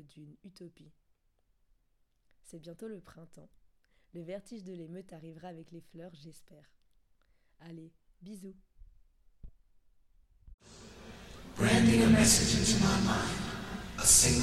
d'une utopie. C'est bientôt le printemps. Le vertige de l'émeute arrivera avec les fleurs, j'espère. Allez, bisous. Branding a message into my mind, a single